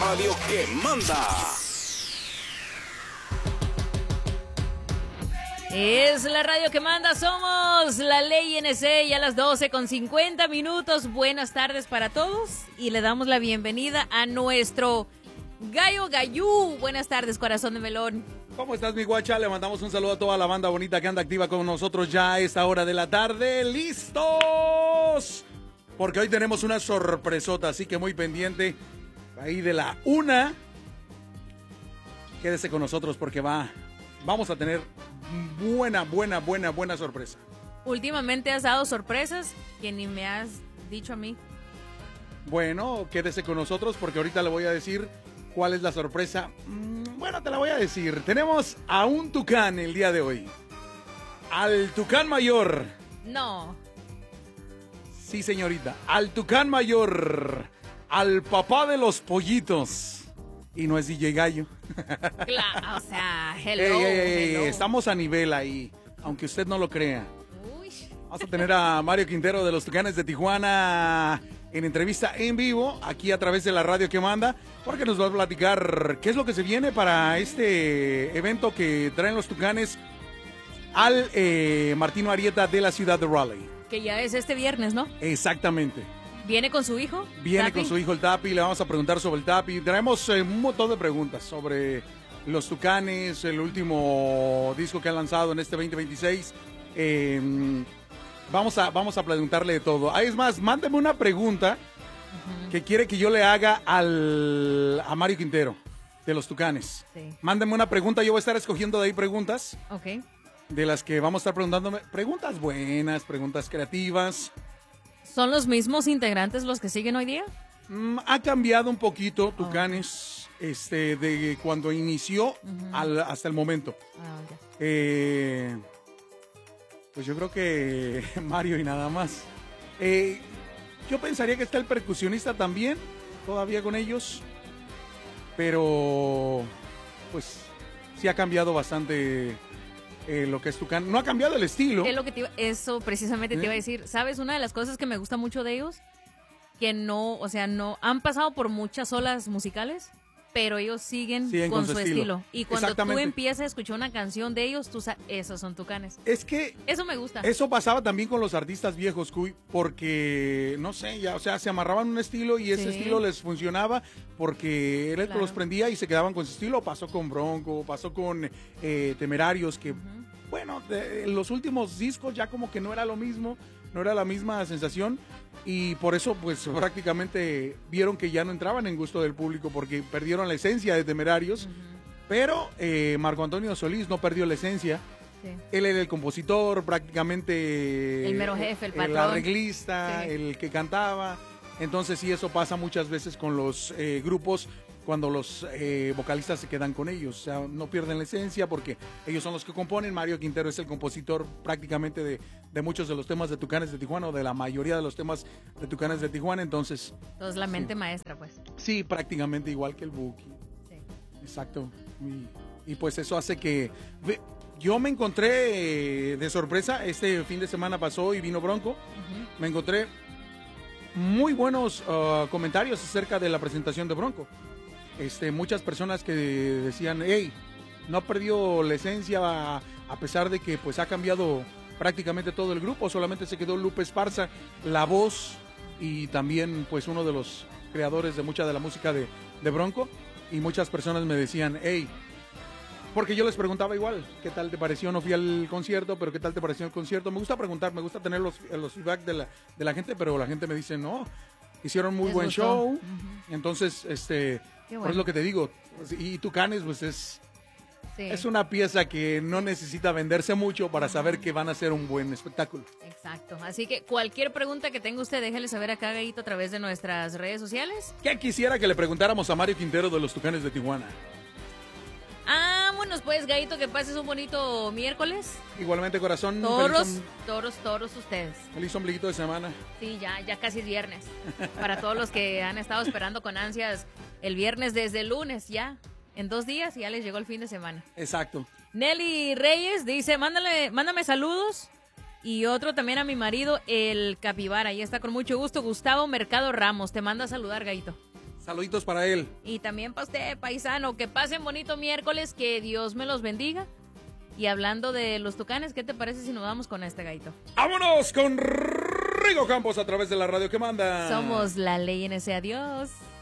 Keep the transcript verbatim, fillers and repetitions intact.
radio que manda. Es la radio que manda, somos la Ley N C y a las doce con cincuenta minutos. Buenas tardes para todos y le damos la bienvenida a nuestro Gallo Gallú. Buenas tardes, corazón de melón. ¿Cómo estás, mi guacha? Le mandamos un saludo a toda la banda bonita que anda activa con nosotros ya a esta hora de la tarde. ¡Listos! Porque hoy tenemos una sorpresota, así que muy pendiente ahí de la una. Quédese con nosotros porque va, vamos a tener buena, buena, buena, buena sorpresa. Últimamente has dado sorpresas que ni me has dicho a mí. Bueno, quédese con nosotros porque ahorita le voy a decir cuál es la sorpresa. Bueno, te la voy a decir. Tenemos a un tucán el día de hoy. Al tucán mayor. No. Sí, señorita. Al tucán mayor. Al papá de los pollitos. Y no es D J Gallo. Claro, o sea, hello, ey, ey, ey, hello. Estamos a nivel ahí, aunque usted no lo crea. Uy. Vamos a tener a Mario Quintero de los Tucanes de Tijuana en entrevista en vivo, aquí a través de la radio que manda, porque nos va a platicar qué es lo que se viene para este evento que traen los Tucanes al eh, Martino Arieta de la ciudad de Raleigh. Que ya es este viernes, ¿no? Exactamente. ¿Viene con su hijo? Viene ¿Tapi? con su hijo el Tapi, le vamos a preguntar sobre el Tapi. Traemos eh, un montón de preguntas sobre los Tucanes, el último disco que han lanzado en este veinte veintiséis. Eh, vamos, a, vamos a preguntarle de todo. Ah, es más, mándeme una pregunta uh-huh. que quiere que yo le haga al, a Mario Quintero de los Tucanes. Sí. Mándeme una pregunta, yo voy a estar escogiendo de ahí preguntas. Ok. De las que vamos a estar preguntándome. Preguntas buenas, preguntas creativas. ¿Son los mismos integrantes los que siguen hoy día? Mm, ha cambiado un poquito Tucanes oh. este, de cuando inició uh-huh. al, hasta el momento. Ah, okay. eh, pues yo creo que Mario y nada más. Eh, yo pensaría que está el percusionista también, todavía con ellos. Pero, pues, sí ha cambiado bastante... Eh, lo que es Tucán. No ha cambiado el estilo. Es lo que te iba, eso precisamente te ¿Eh? iba a decir. ¿Sabes? Una de las cosas que me gusta mucho de ellos, que no, o sea, no, han pasado por muchas olas musicales, pero ellos siguen, siguen con, con su, su estilo. estilo. Y cuando tú empiezas a escuchar una canción de ellos, tú sabes, esos son Tucanes. Es que... Eso me gusta. Eso pasaba también con los artistas viejos, Cuy, porque, no sé, ya, o sea, se amarraban un estilo y ese sí. estilo les funcionaba porque era el claro. que los prendía y se quedaban con su estilo. Pasó con Bronco, pasó con eh, Temerarios, que... Uh-huh. Bueno, de, los últimos discos ya como que no era lo mismo, no era la misma sensación y por eso pues prácticamente vieron que ya no entraban en gusto del público porque perdieron la esencia de Temerarios, uh-huh. pero eh, Marco Antonio Solís no perdió la esencia, sí. Él era el compositor, prácticamente el mero jefe, el patrón, el arreglista, sí. el que cantaba, entonces sí, eso pasa muchas veces con los eh, grupos cuando los eh, vocalistas se quedan con ellos, o sea, no pierden la esencia porque ellos son los que componen. Mario Quintero es el compositor prácticamente de, de muchos de los temas de Tucanes de Tijuana o de la mayoría de los temas de Tucanes de Tijuana, entonces... Entonces la mente sí. maestra, pues. Sí, prácticamente igual que el Buki. Sí. Exacto. Y, y pues eso hace que... Yo me encontré de sorpresa, este fin de semana pasó y vino Bronco, uh-huh. me encontré muy buenos uh, comentarios acerca de la presentación de Bronco. Este, muchas personas que decían, hey, no perdió la esencia a, a pesar de que pues ha cambiado prácticamente todo el grupo, solamente se quedó Lupe Esparza, la voz y también pues uno de los creadores de mucha de la música de, de Bronco, y muchas personas me decían, hey, porque yo les preguntaba igual, ¿qué tal te pareció? No fui al concierto, pero ¿qué tal te pareció el concierto? Me gusta preguntar, me gusta tener los, los feedback de la, de la gente, pero la gente me dice, no, hicieron muy Les buen gustó. show, Uh-huh. entonces, este... Bueno. Por eso es lo que te digo. Y Tucanes, pues es, sí. es una pieza que no necesita venderse mucho para saber que van a ser un buen espectáculo. Exacto. Así que cualquier pregunta que tenga usted, déjele saber acá, Gallito, a través de nuestras redes sociales. ¿Qué quisiera que le preguntáramos a Mario Quintero de los Tucanes de Tijuana? Vámonos pues, Gallito, que pases un bonito miércoles. Igualmente, corazón. Toros, feliz, toros, toros ustedes. Feliz ombliguito de semana. Sí, ya, ya casi es viernes. Para todos los que han estado esperando con ansias el viernes desde el lunes, ya. En dos días ya les llegó el fin de semana. Exacto. Nelly Reyes dice, mándale, mándame saludos. Y otro también a mi marido, el Capibara. Ahí está con mucho gusto. Gustavo Mercado Ramos. Te manda a saludar, Gallito. Saluditos para él. Y también para usted, paisano, que pasen bonito miércoles, que Dios me los bendiga. Y hablando de los Tucanes, ¿qué te parece si nos vamos con este gallito? ¡Vámonos con Rigo Campos a través de la radio que manda! Somos la Ley N S. Adiós.